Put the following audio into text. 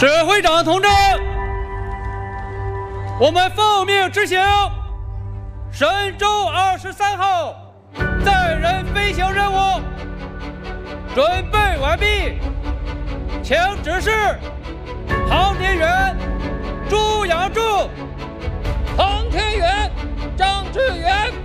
指挥长同志，我们奉命执行神舟23号载人飞行任务，准备完毕，请指示航天员朱杨柱、 航天员张志远。